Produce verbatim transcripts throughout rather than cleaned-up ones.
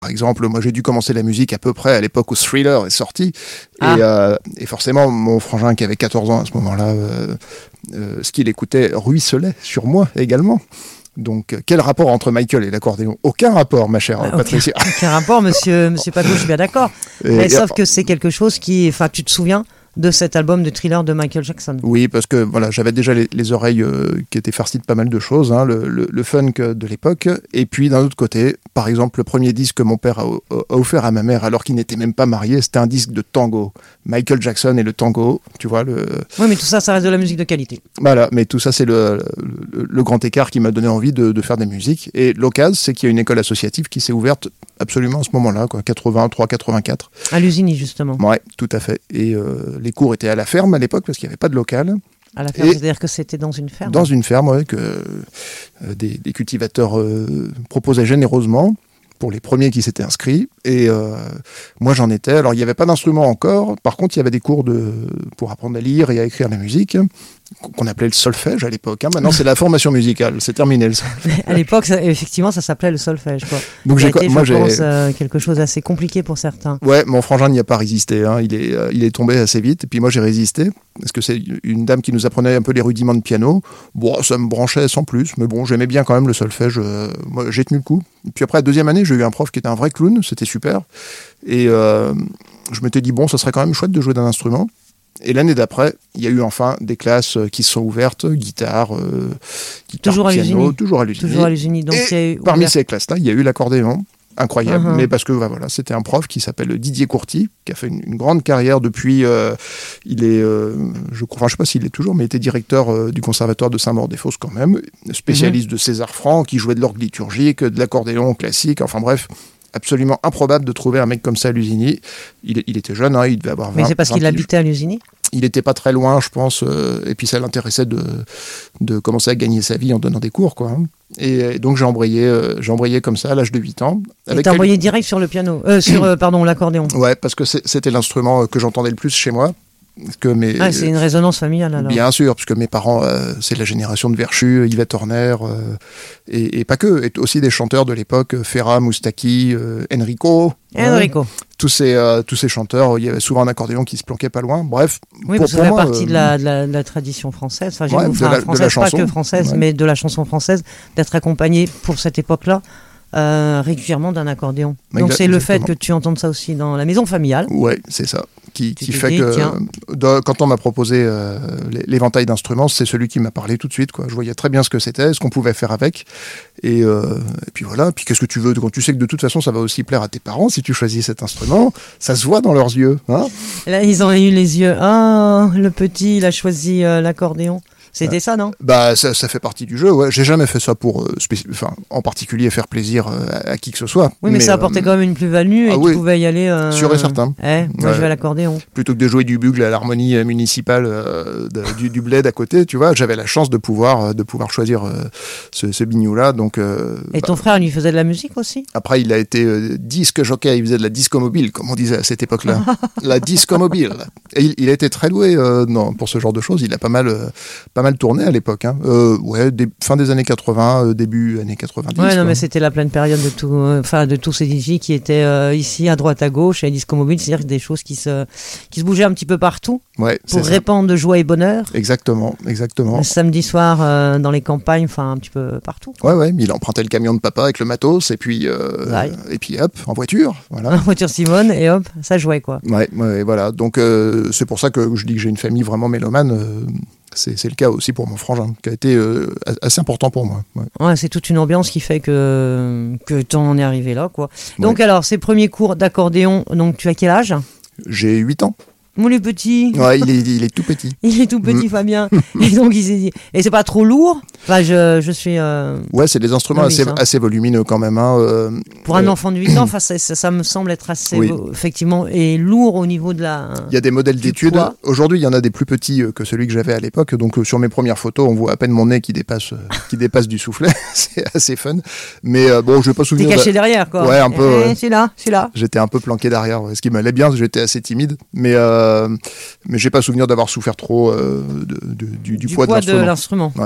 Par exemple, moi j'ai dû commencer la musique à peu près à l'époque où Thriller est sorti. Ah. Et, euh, et forcément, mon frangin qui avait quatorze ans à ce moment-là, euh, euh, ce qu'il écoutait ruisselait sur moi également. Donc, quel rapport entre Michael et l'accordéon ? Aucun rapport, ma chère Ah, Patricia. Aucun, aucun rapport, monsieur, monsieur Paco, je suis bien d'accord. Et- Mais et- sauf que c'est quelque chose qui... Enfin, tu te souviens de cet album de Thriller de Michael Jackson. Oui, parce que voilà, j'avais déjà les, les oreilles euh, qui étaient farcies de pas mal de choses, hein, le, le, le funk de l'époque. Et puis d'un autre côté, par exemple, le premier disque que mon père a, a offert à ma mère alors qu'il n'était même pas marié, c'était un disque de tango. Michael Jackson et le tango, tu vois. Le... Oui, mais tout ça, ça reste de la musique de qualité. Voilà, mais tout ça, c'est le, le, le grand écart qui m'a donné envie de, de faire de la musique. Et l'occasion, c'est qu'il y a une école associative qui s'est ouverte absolument à ce moment-là, quoi, quatre-vingt-trois quatre-vingt-quatre. À l'Usigny, justement. Ouais, tout à fait. Et euh, les cours étaient à la ferme à l'époque parce qu'il n'y avait pas de local. À la ferme, Et c'est-à-dire que c'était dans une ferme. Dans une ferme, ouais, que euh, des, des cultivateurs euh, proposaient généreusement pour les premiers qui s'étaient inscrits. Et euh, moi, j'en étais. Alors, il n'y avait pas d'instrument encore. Par contre, il y avait des cours de, pour apprendre à lire et à écrire la musique, qu'on appelait le solfège à l'époque. Hein. Maintenant, c'est la formation musicale. C'est terminé, le solfège. À l'époque, ça, effectivement, ça s'appelait le solfège. Quoi. Donc, Ça a j'ai, été, moi, je j'ai... pense, euh, quelque chose d'assez compliqué pour certains. Ouais, mon frangin n'y a pas résisté. Hein. Il, est, euh, il est tombé assez vite. Et puis moi, j'ai résisté. Parce que c'est une dame qui nous apprenait un peu les rudiments de piano. Bon, ça me branchait sans plus. Mais bon, j'aimais bien quand même le solfège. Euh, moi, j'ai tenu le coup. Et puis après, la deuxième année, j'ai eu un prof qui était un vrai clown. C'était super. Et euh, je m'étais dit, bon, ça serait quand même chouette de jouer d'un instrument. Et l'année d'après, il y a eu enfin des classes qui se sont ouvertes, guitare, euh, guitare Toujours à piano, l'Usigny. toujours à l'Usigny. Toujours à l'Usigny. Donc, il y a Et eu parmi ouvert- ces classes-là, il y a eu l'accordéon. Incroyable, Uh-huh. mais parce que bah, voilà, c'était un prof qui s'appelle Didier Courty, qui a fait une, une grande carrière depuis. Euh, il est, euh, je crois, enfin, je sais pas s'il est toujours, mais il était directeur euh, du conservatoire de Saint-Maur-des-Fosses quand même, spécialiste Uh-huh. de César Franck, qui jouait de l'orgue liturgique, de l'accordéon classique, enfin bref. Absolument improbable de trouver un mec comme ça à Lusigny. Il, il était jeune, hein, il devait avoir vingt Mais c'est parce vingt qu'il piges. habitait à l'Usigny. Il n'était pas très loin, je pense, euh, et puis ça l'intéressait de, de commencer à gagner sa vie en donnant des cours, quoi. hein. Et, et donc j'ai embrayé, euh, j'ai embrayé comme ça à l'âge de huit ans. Et avec t'as quel- envoyé direct sur le piano. Euh, sur, euh, pardon, l'accordéon. Ouais, parce que c'est- c'était l'instrument que j'entendais le plus chez moi. Parce que mes, Ah, c'est une résonance familiale, alors. Bien sûr, parce que mes parents, euh, c'est la génération de Verchu, Yvette Horner, euh, et, et pas que, et aussi des chanteurs de l'époque, euh, Ferra, Moustaki, euh, Enrico. Enrico. hein. tous, ces, euh, tous ces chanteurs, il y avait souvent un accordéon qui se planquait pas loin. Bref, Oui, pour, parce que pour ça fait moi, partie euh, de, la, de, la, de la tradition française. Enfin, j'ai ouais, vu, de enfin, la- de la française, pas chanson. que française, Ouais. mais de la chanson française, d'être accompagné pour cette époque-là euh, régulièrement d'un accordéon. Donc Exact- c'est le fait exactement. que tu entendes ça aussi dans la maison familiale. Ouais, c'est ça. Qui, Tu qui te fait dis, que tiens. euh, de- quand on m'a proposé euh, l'é- l'éventail d'instruments, c'est celui qui m'a parlé tout de suite. Quoi. Je voyais très bien ce que c'était, ce qu'on pouvait faire avec. Et, euh, et puis voilà. Puis qu'est-ce que tu veux quand tu sais que de toute façon ça va aussi plaire à tes parents si tu choisis cet instrument, ça se voit dans leurs yeux. Hein. Et là, ils ont eu les yeux. Ah, le petit, il a choisi euh, l'accordéon. C'était ça, non? Bah ça, ça fait partie du jeu. Ouais. J'ai jamais fait ça pour, euh, spéci- enfin, en particulier faire plaisir euh, à, à qui que ce soit. Oui, mais, ça apportait euh, quand même une plus-value et ah tu oui. pouvais y aller. Euh... Sûr et certain. Eh, moi, Ouais. je vais à l'accordéon. Plutôt que de jouer du bugle à l'harmonie euh, municipale euh, de- du, du bled à côté, tu vois, j'avais la chance de pouvoir euh, de pouvoir choisir euh, ce, ce bignou-là. Donc euh, Et bah, ton frère, il lui faisait de la musique aussi? après, il a été euh, disque jockey, il faisait de la disco mobile, comme on disait à cette époque-là. La disco mobile. Et il, il a été très doué euh, non, pour ce genre de choses. Il a pas mal, euh, pas mal tourné à l'époque. Hein. Euh, ouais, des, fin des années quatre-vingts, euh, début années quatre-vingt-dix. Ouais, non, quoi. mais c'était la pleine période de tout, euh, enfin, de tous ces D J qui étaient euh, ici, à droite, à gauche, et Disco Mobile, c'est-à-dire des choses qui se, qui se bougeaient un petit peu partout Ouais, c'est pour ça. répandre de joie et bonheur. Exactement, exactement. Le samedi soir, euh, dans les campagnes, enfin, un petit peu partout. Ouais, ouais, il empruntait le camion de papa avec le matos, et puis, euh, Ouais. et puis hop, en voiture, voilà. En voiture Simone, et hop, ça jouait, quoi. Ouais, ouais, voilà. Donc euh, c'est pour ça que je dis que j'ai une famille vraiment mélomane. euh, c'est, c'est le cas aussi pour mon frangin, qui a été euh, assez important pour moi. Ouais. Ouais, c'est toute une ambiance qui fait que, que t'en es arrivé là, quoi. Donc, Ouais. alors, ces premiers cours d'accordéon, donc, tu as quel âge? J'ai huit ans. Mon les petit. Ouais, il est, il est tout petit. Il est tout petit, Mm. Fabien. Et donc, il s'est dit. Et c'est pas trop lourd? Enfin, je, je suis. euh, Ouais, c'est des instruments Novice, assez, hein. assez volumineux quand même. Hein. euh, Pour un euh, enfant de huit ans, enfin, ça, ça, ça me semble être assez, Oui. euh, effectivement, et lourd au niveau de la. Il y a des modèles Du d'études. poids. Aujourd'hui, il y en a des plus petits euh, que celui que j'avais à l'époque. Donc, euh, sur mes premières photos, on voit à peine mon nez qui dépasse, euh, qui dépasse du soufflet. C'est assez fun. Mais euh, bon, je vais pas T'es souvenir. de- caché derrière, quoi. Ouais, un peu, Eh, ouais. C'est là, c'est là. J'étais un peu planqué derrière, ouais. Ce qui m'allait bien, parce que j'étais assez timide. Mais, euh, mais j'ai pas souvenir d'avoir souffert trop euh, de- de- du, du Du poids, poids de de l'instrument. l'instrument. Ouais.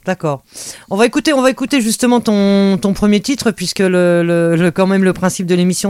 D'accord. On va écouter, on va écouter justement ton, ton premier titre, puisque le, le, le, quand même le principe de l'émission,